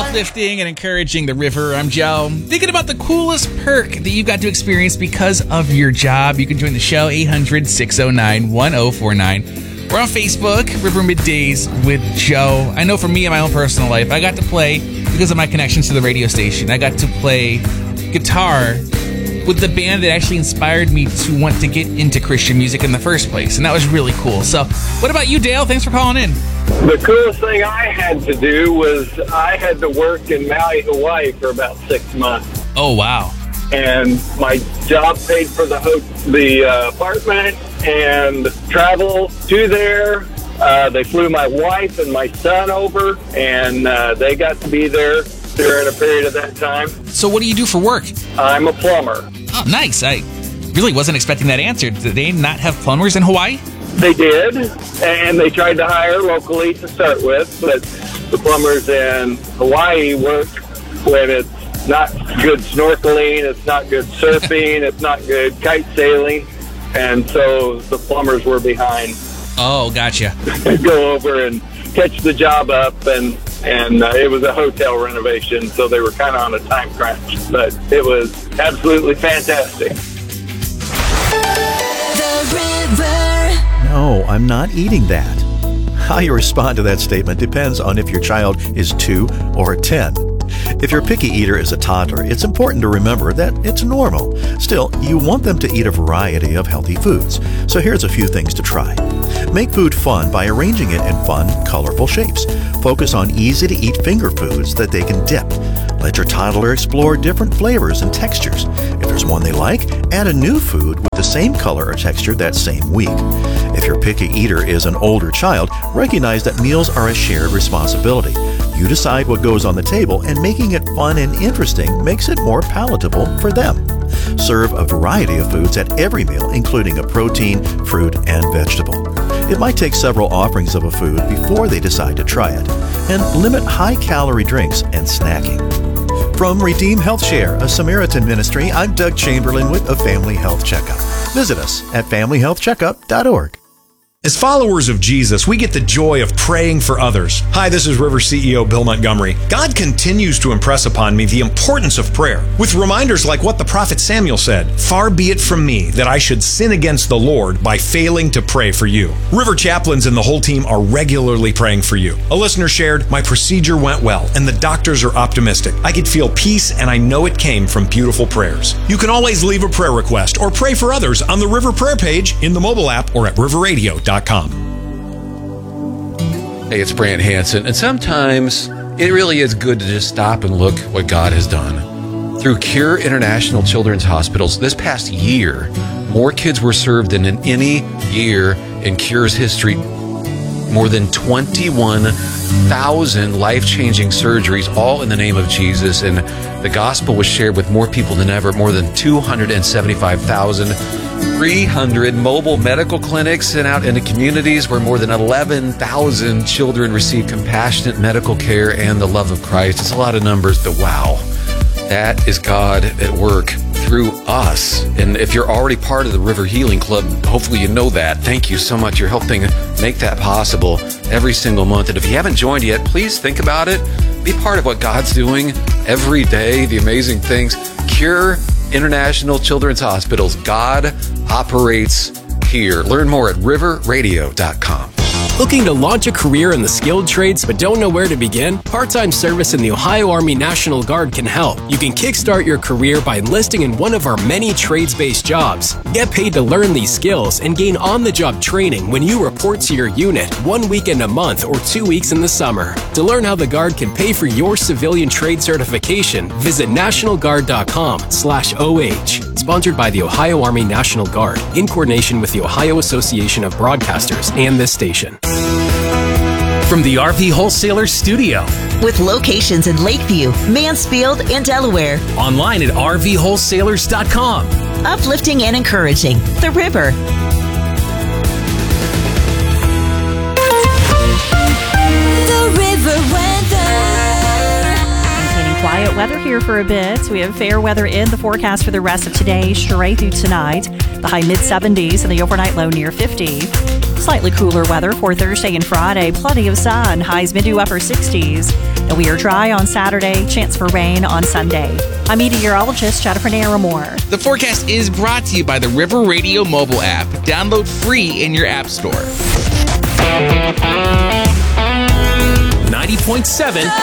Uplifting and encouraging the river. I'm Joe. Thinking about the coolest perk that you got to experience because of your job. You can join the show, 800-609-1049. We're on Facebook, River Middays with Joe. I know for me in my own personal life, I got to play, because of my connections to the radio station, I got to play guitar with the band that actually inspired me to want to get into Christian music in the first place. And that was really cool. So what about you, Dale? Thanks for calling in. The coolest thing I had to do was I had to work in Maui, Hawaii for about 6 months. Oh, wow. And my job paid for the apartment and travel to there. They flew my wife and my son over, and they got to be there during a period of that time. So what do you do for work? I'm a plumber. Oh, nice. I really wasn't expecting that answer. Did they not have plumbers in Hawaii? They did, and they tried to hire locally to start with, but the plumbers in Hawaii work when it's not good snorkeling, it's not good surfing, it's not good kite sailing, and so the plumbers were behind. Oh, gotcha. Go over and catch the job up, and it was a hotel renovation, so they were kind of on a time crunch, but it was absolutely fantastic. The river. No, I'm not eating that. How you respond to that statement depends on if your child is 2 or 10. If your picky eater is a toddler, it's important to remember that it's normal. Still, you want them to eat a variety of healthy foods. So here's a few things to try. Make food fun by arranging it in fun, colorful shapes. Focus on easy-to-eat finger foods that they can dip. Let your toddler explore different flavors and textures. If there's one they like, add a new food with the same color or texture that same week. If your picky eater is an older child, recognize that meals are a shared responsibility. You decide what goes on the table, and making it fun and interesting makes it more palatable for them. Serve a variety of foods at every meal, including a protein, fruit, and vegetable. It might take several offerings of a food before they decide to try it. And limit high-calorie drinks and snacking. From Redeem Health Share, a Samaritan ministry, I'm Doug Chamberlain with a Family Health Checkup. Visit us at familyhealthcheckup.org. As followers of Jesus, we get the joy of praying for others. Hi, this is River CEO Bill Montgomery. God continues to impress upon me the importance of prayer, with reminders like what the prophet Samuel said, "Far be it from me that I should sin against the Lord by failing to pray for you." River chaplains and the whole team are regularly praying for you. A listener shared, "My procedure went well, and the doctors are optimistic. I could feel peace, and I know it came from beautiful prayers." You can always leave a prayer request or pray for others on the River Prayer page, in the mobile app, or at riverradio.com. Hey, it's Brant Hansen, and sometimes it really is good to just stop and look what God has done. Through Cure International Children's Hospitals, this past year, more kids were served than in any year in Cure's history. More than 21,000 life-changing surgeries, all in the name of Jesus, and the gospel was shared with more people than ever. More than 275,300 mobile medical clinics sent out into communities where more than 11,000 children receive compassionate medical care and the love of Christ. It's a lot of numbers, but wow, that is God at work through us. And if you're already part of the River Healing Club, hopefully you know that. Thank you so much. You're helping make that possible every single month. And if you haven't joined yet, please think about it. Be part of what God's doing every day, the amazing things. Cure International Children's Hospitals. God operates here. Learn more at riverradio.com. Looking to launch a career in the skilled trades but don't know where to begin? Part-time service in the Ohio Army National Guard can help. You can kickstart your career by enlisting in one of our many trades-based jobs. Get paid to learn these skills and gain on-the-job training when you report to your unit 1 weekend a month or 2 weeks in the summer. To learn how the Guard can pay for your civilian trade certification, visit nationalguard.com/OH. Sponsored by the Ohio Army National Guard in coordination with the Ohio Association of Broadcasters and this station. From the RV Wholesaler Studio. With locations in Lakeview, Mansfield, and Delaware. Online at rvwholesalers.com. Uplifting and encouraging the river. The river weather. Maintaining quiet weather here for a bit. We have fair weather in the forecast for the rest of today, straight through tonight. The high mid-70s and the overnight low near 50. Slightly cooler weather for Thursday and Friday. Plenty of sun, highs mid to upper 60s. And we are dry on Saturday, chance for rain on Sunday. I'm meteorologist Jennifer Naramore. The forecast is brought to you by the River Radio mobile app. Download free in your app store. 90.7